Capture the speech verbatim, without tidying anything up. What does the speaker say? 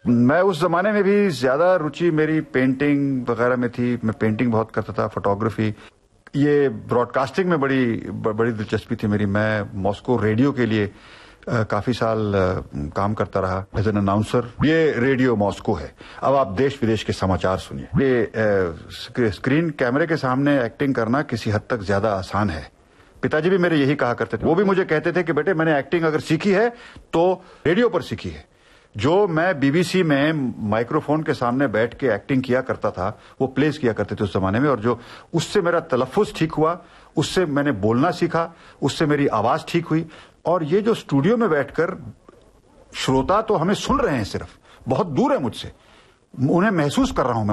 मैं उस जमाने में भी ज्यादा रुचि मेरी पेंटिंग वगैरह में थी। मैं पेंटिंग बहुत करता था, फोटोग्राफी। ये ब्रॉडकास्टिंग में बड़ी बड़ी दिलचस्पी थी मेरी। मैं मॉस्को रेडियो के लिए आ, काफी साल आ, काम करता रहा एज एन अनाउंसर। ये रेडियो मॉस्को है। अब आप देश विदेश के समाचार सुनिए। ये आ, स्क्रीन कैमरे के सामने एक्टिंग करना किसी हद तक ज्यादा आसान है। पिताजी भी मेरे यही कहा करते थे। वो भी मुझे कहते थे कि बेटे मैंने एक्टिंग अगर सीखी है तो रेडियो पर सीखी है। जो मैं बीबीसी में माइक्रोफोन के सामने बैठ के एक्टिंग किया करता था, वो प्लेस किया करते थे उस जमाने में, और जो उससे मेरा तलफ्फुज ठीक हुआ, उससे मैंने बोलना सीखा, उससे मेरी आवाज ठीक हुई। और ये जो स्टूडियो में बैठकर श्रोता तो हमें सुन रहे हैं, सिर्फ बहुत दूर है मुझसे, उन्हें महसूस कर रहा हूं मैं।